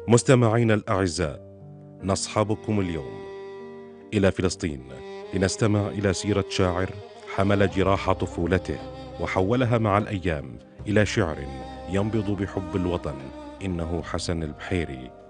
مستمعينا الأعزاء، نصحبكم اليوم إلى فلسطين لنستمع إلى سيرة شاعر حمل جراح طفولته وحولها مع الأيام إلى شعر ينبض بحب الوطن. إنه حسن البحيري.